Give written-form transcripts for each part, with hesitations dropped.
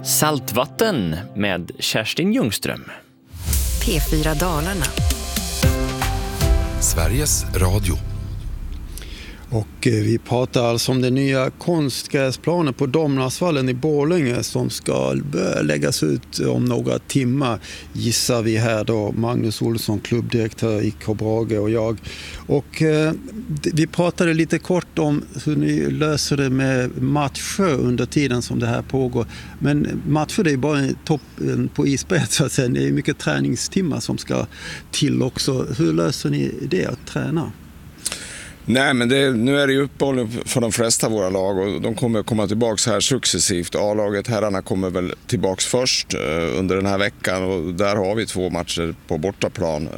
Saltvatten med Kerstin Ljungström. P4 Dalarna. Sveriges Radio. Och vi pratar alltså om den nya konstgräsplanen på Domnarsvallen i Borlänge som ska börja läggas ut om några timmar, gissar vi här då, Magnus Olsson, klubbdirektör i IK Brage och jag. Och vi pratade lite kort om hur ni löser det med matcher under tiden som det här pågår. Men matcher, det är bara toppen på isberget så att säga. Det är mycket träningstimmar som ska till också. Hur löser ni det att träna? Nej, men nu är det ju uppehåll för de flesta av våra lag och de kommer komma tillbaka här successivt. A-laget, herrarna, kommer väl tillbaka först under den här veckan och där har vi 2 matcher på bortaplan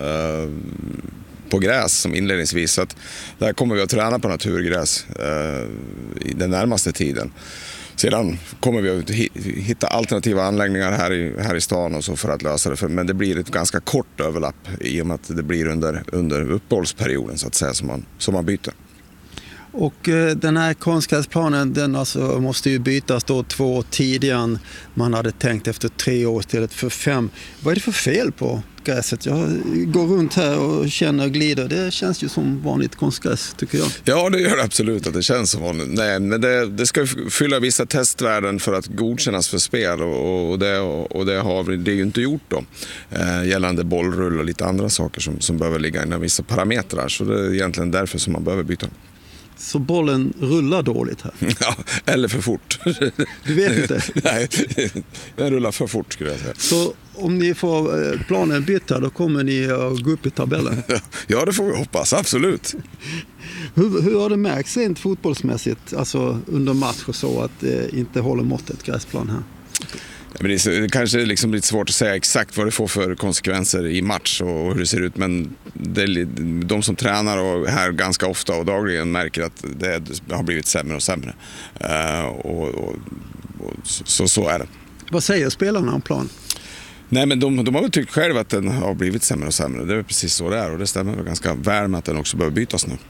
på gräs som inledningsvis. Så att där kommer vi att träna på naturgräs i den närmaste tiden. Sedan kommer vi att hitta alternativa anläggningar här i stan och så för att lösa det. Men det blir ett ganska kort överlapp i och med att det blir under uppehållsperioden så att säga som man byter. Och den här konstgräsplanen, den alltså måste ju bytas då 2 år tidigare än man hade tänkt, efter 3 år istället för 5. Vad är det för fel på gräset? Jag går runt här och känner och glider. Det känns ju som vanligt konstgräs, tycker jag. Ja, det gör det absolut att det känns som vanligt. Nej, men det ska fylla vissa testvärden för att godkännas för spel och det har det ju inte gjort då. Gällande bollrull och lite andra saker som behöver ligga inom vissa parametrar. Så det är egentligen därför som man behöver byta. Så bollen rullar dåligt här? Ja, eller för fort. Du vet inte? Nej, den rullar för fort skulle jag säga. Så om ni får planen bytt här, då kommer ni att gå upp i tabellen? Ja, det får vi hoppas, absolut. Hur har det märkts rent fotbollsmässigt, alltså under match och så, att det inte håller måttet gräsplan här? Men det är kanske liksom lite svårt att säga exakt vad det får för konsekvenser i match och hur det ser ut, men de som tränar och här ganska ofta och dagligen märker att det har blivit sämre och sämre. Så är det. Vad säger spelarna om plan? Nej, men de har väl tyckt själva att den har blivit sämre och sämre. Det är precis så det är och det stämmer väl ganska väl med att den också behöver bytas nu.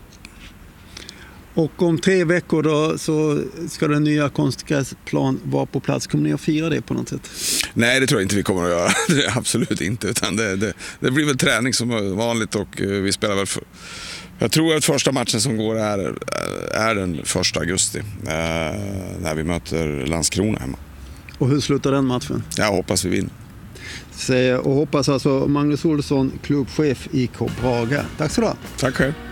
Och om 3 veckor då så ska den nya konstgräsplan vara på plats. Kommer ni att fira det på något sätt? Nej, det tror jag inte vi kommer att göra. Absolut inte. Utan det blir väl träning som vanligt och vi spelar väl jag tror att första matchen som går är den 1 augusti när vi möter Landskrona hemma. Och hur slutar den matchen? Jag hoppas vi vinner. Och hoppas alltså Magnus Olsson, klubbchef i IK Brage. Tack så du ha. Tack själv.